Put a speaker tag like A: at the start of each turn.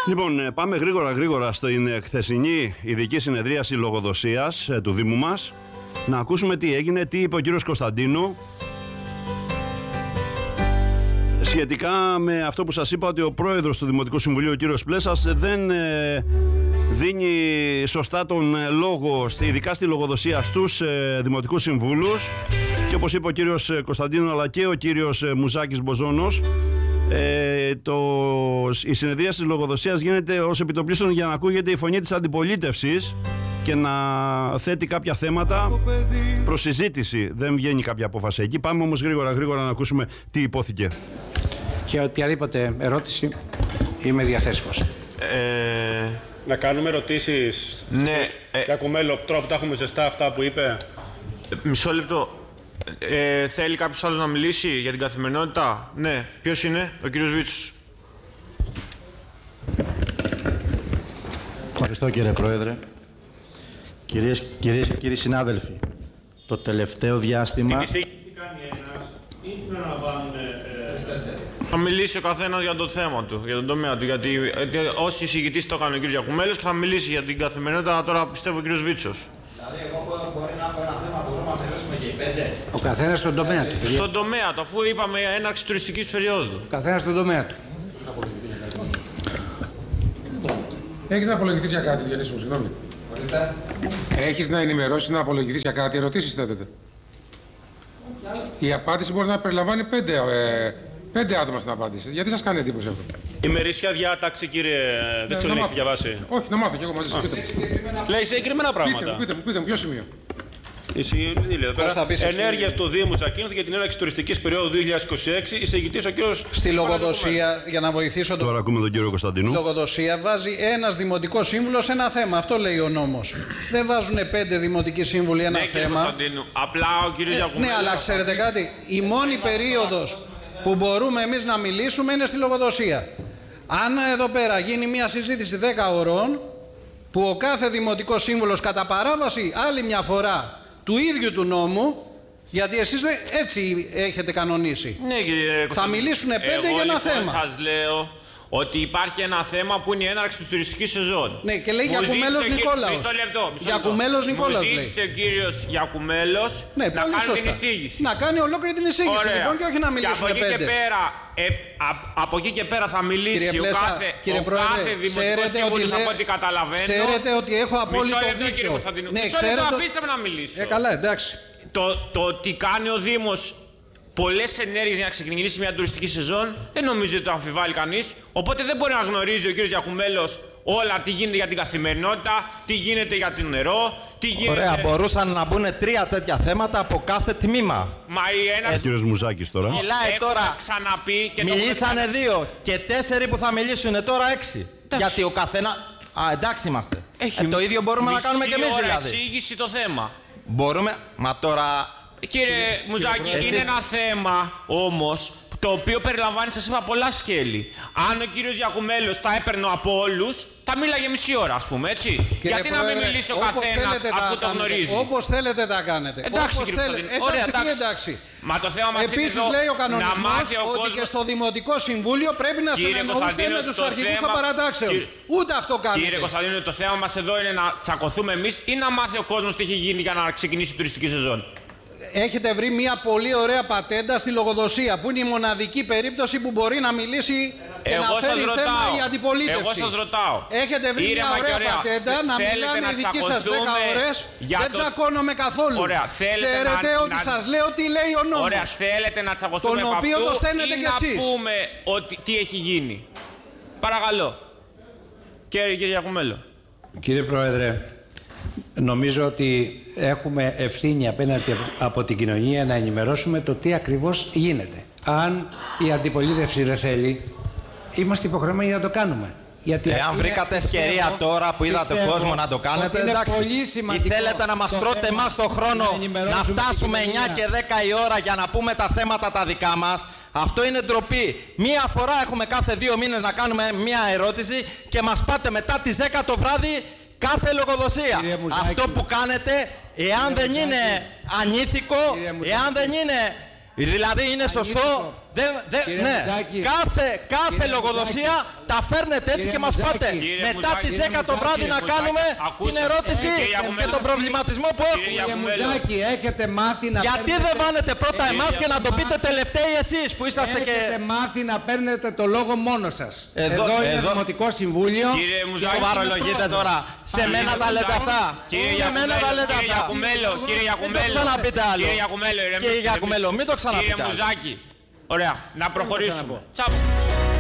A: Λοιπόν, πάμε γρήγορα στην χθεσινή ειδική συνεδρίαση λογοδοσίας του Δήμου μας. Να ακούσουμε τι έγινε, τι είπε ο κύριος Κωνσταντίνου σχετικά με αυτό που σας είπα, ότι ο πρόεδρος του Δημοτικού Συμβουλίου, ο κύριος Πλέσας, δεν δίνει σωστά τον λόγο, ειδικά στη λογοδοσία στους δημοτικούς συμβούλους. Και όπως είπε ο κύριος Κωνσταντίνου αλλά και ο κύριος Μουζάκης Μποζόνος, η συνεδρία της λογοδοσίας γίνεται ως επιτοπλίστων για να ακούγεται η φωνή της αντιπολίτευσης και να θέτει κάποια θέματα προς συζήτηση. Δεν βγαίνει κάποια απόφαση εκεί. Πάμε όμως γρήγορα να ακούσουμε τι υπόθηκε.
B: Και οποιαδήποτε ερώτηση είμαι διαθέσιμος.
C: Να κάνουμε ερωτήσεις.
D: Ναι.
C: Για Κουμέλο, τώρα που τα έχουμε ζεστά αυτά που είπε.
D: Μισό λεπτό. Θέλει κάποιος άλλος να μιλήσει για την καθημερινότητα? Ναι. Ποιος είναι? Ο κύριος Βίτσος.
E: Ευχαριστώ κύριε Πρόεδρε. Κυρίες και κύριοι συνάδελφοι, το τελευταίο διάστημα...
C: Την εισήγηση τι κάνει ένας ή την αναλαμβάνουν...
D: Θα μιλήσει ο καθένας για το θέμα του, για τον τομέα του. Γιατί όσοι εισηγητής το κάνει ο κύριος Γιακουμέλος και θα μιλήσει για την καθημερινότητα, τώρα πιστεύω ο κύριος Βίτσος.
E: Δηλαδή, εγώ μπορεί να έχω ένα θέμα, μπορούμε να μιλήσουμε και οι πέντε.
B: Ο καθένας στον τομέα του.
D: Στον τομέα του, αφού είπαμε έναρξη τουριστικής περίοδου.
B: Ο καθένας στον τομέα του.
F: Έχεις να απολογηθείς για κάτι, Διονύση μου, συγγνώμη. Έχεις να ενημερώσεις, να απολογηθείς για κάτι, ερωτήσεις θέτεται. Η απάντηση μπορεί να περιλαμβάνει πέντε άτομα στην απάντηση. Γιατί σας κάνει εντύπωση αυτό?
C: Ημερήσια διάταξη, κύριε. Δεν ξέρω αν έχετε διαβάσει.
F: Όχι, να μάθω κι εγώ μαζί σας.
C: Λέει συγκεκριμένα πράγματα.
F: Πείτε μου, ποιο σημείο?
C: Ενέργειες του Δήμου Ζακίνθου για την έναρξη τουριστικής περίοδου 2026. Εισηγητής ο κύριος.
G: Στη λογοδοσία, για να βοηθήσω
A: Τώρα ακούμε τον κύριο Κωνσταντίνου.
G: Στη λογοδοσία βάζει ένας δημοτικός σύμβουλος ένα θέμα. Αυτό λέει ο νόμος. Δεν βάζουν 5 δημοτικοί σύμβουλοι ένα θέμα.
D: Απλά ο κύριος Γιακουμέλος.
G: Ναι, αλλά ξέρετε κάτι. Η μόνη περίοδος που μπορούμε εμείς να μιλήσουμε είναι στη λογοδοσία. Αν εδώ πέρα γίνει μια συζήτηση 10 ωρών, που ο κάθε δημοτικός σύμβουλος κατά παράβαση άλλη μια φορά του ίδιου του νόμου, γιατί εσείς έτσι έχετε κανονίσει.
D: Ναι, κύριε,
G: θα μιλήσουν 5 για ένα θέμα.
D: Εγώ σας λέω ότι υπάρχει ένα θέμα που είναι η έναρξη της τουριστικής σεζόν.
G: Ναι, και λέει Γιακουμέλος Νικόλαος.
D: Μισό λεπτό.
G: Γιακουμέλος Νικόλαος λέει.
D: Μου ζήτησε ο κύριος Γιακουμέλος
G: να κάνει την
D: εισήγηση.
G: Να κάνει ολόκληρη την εισήγηση.
D: Ωραία.
G: Λοιπόν, και όχι να μιλήσουν 5.
D: Από εκεί και πέρα θα μιλήσει ο κάθε δημοτικός σύμβουλος, από ό,τι καταλαβαίνω.
G: Ξέρετε ότι έχω απόλυτο δίκιο.
D: Κύριε Κωνσταντίνου. Μισό λεπτό, αφήστε με να μιλήσω.
G: Καλά, εντάξει.
D: Το ότι κάνει ο Δήμος πολλές ενέργειες για να ξεκινήσει μια τουριστική σεζόν, δεν νομίζω ότι το αμφιβάλλει κανείς. Οπότε δεν μπορεί να γνωρίζει ο κύριος Γιακουμέλος όλα τι γίνεται για την καθημερινότητα, τι γίνεται για το νερό, τι γίνεται...
E: Ωραία, μπορούσαν να μπουν 3 τέτοια θέματα από κάθε τμήμα.
D: Μα ένας...
A: Κύριος Μουζάκης τώρα.
E: Μιλάει τώρα.
D: Ξαναπεί και
E: μιλήσανε 2 και 4 που θα μιλήσουν τώρα 6. Γιατί ο καθένα... εντάξει είμαστε. Το ίδιο μπορούμε να κάνουμε και εμείς δηλαδή.
D: Εξήγηση το θέμα.
E: Μπορούμε, μα τώρα...
D: Κύριε Μουζάκη, είναι ένα θέμα όμως το οποίο περιλαμβάνει, σας είπα, πολλά σκέλη. Αν ο κύριος Γιακουμέλος τα έπαιρνε από όλους, θα μίλαγε μισή ώρα, ας πούμε, έτσι. Γιατί να μην μιλήσει ο καθένας αφού το γνωρίζει?
G: Όπως θέλετε τα κάνετε.
D: Εντάξει, κύριε Κωνσταντίνου.
G: Ωραία, εντάξει.
D: Μα το θέμα μας
G: επίσης
D: είναι
G: λέει ο κανονισμός ότι
D: κόσμος...
G: και στο Δημοτικό Συμβούλιο πρέπει να συνεννοείστε με τους αρχηγούς των παρατάξεων. Ούτε αυτό κάνετε.
D: Κύριε Κωνσταντίνου, το θέμα μας εδώ είναι να τσακωθούμε εμείς ή να μάθει ο κόσμος τι έχει γίνει για να ξεκινήσει η τουριστική σεζόν.
G: Έχετε βρει μια πολύ ωραία πατέντα στη λογοδοσία, που είναι η μοναδική περίπτωση που μπορεί να μιλήσει και να φέρει θέμα η αντιπολίτευση.
D: Εγώ σας ρωτάω.
G: Έχετε βρει μια ωραία πατέντα να μιλάνε οι δικοί σας 10 ώρες. Δεν τσακώνομαι καθόλου.
D: Ωραία,
G: ξέρετε ότι σας λέω τι λέει ο νόμος.
D: Ωραία, θέλετε να τσακωθούμε από αυτού ή να πούμε ότι τι έχει γίνει? Παρακαλώ. Κύριε Γιακουμέλο.
B: Κύριε Πρόεδρε, νομίζω ότι έχουμε ευθύνη απέναντι από την κοινωνία να ενημερώσουμε το τι ακριβώς γίνεται. Αν η αντιπολίτευση δεν θέλει, είμαστε υποχρεωμένοι να το κάνουμε.
E: Αν βρήκατε ευκαιρία τώρα που είδατε κόσμο να το κάνετε, εντάξει. Ή θέλετε να μας τρώτε εμάς τον χρόνο να φτάσουμε 9 και 10 η ώρα για να πούμε τα θέματα τα δικά μας? Αυτό είναι ντροπή. Μία φορά έχουμε κάθε 2 μήνες να κάνουμε μία ερώτηση και μας πάτε μετά τις 10 το βράδυ κάθε λογοδοσία. Αυτό που κάνετε, εάν δεν είναι ανήθικο, εάν δεν είναι, δηλαδή είναι σωστό, Ναι, κάθε λογοδοσία τα φέρνετε έτσι και μας πάτε. Μετά τις 10 το βράδυ να κάνουμε την ερώτηση και τον προβληματισμό που έχουμε.
B: Κύριε Μουτζάκη, έχετε μάθει να
E: γιατί δεν βάλετε πρώτα εμάς και να το πείτε τελευταίοι εσείς που είσαστε και...
B: Έχετε μάθει να παίρνετε το λόγο μόνο σας. Εδώ είναι Δημοτικό Συμβούλιο.
D: Κύριε Μουζάκη,
E: σοβαρολογείτε τώρα. Σε μένα τα λέτε αυτά.
D: Κύριε Γιακουμέλο,
E: Κύριε Γιακουμέλο, μην το ξαναπείτε.
D: Κύριε Μουζάκη, ωραία, να προχωρήσουμε. Τσαπ.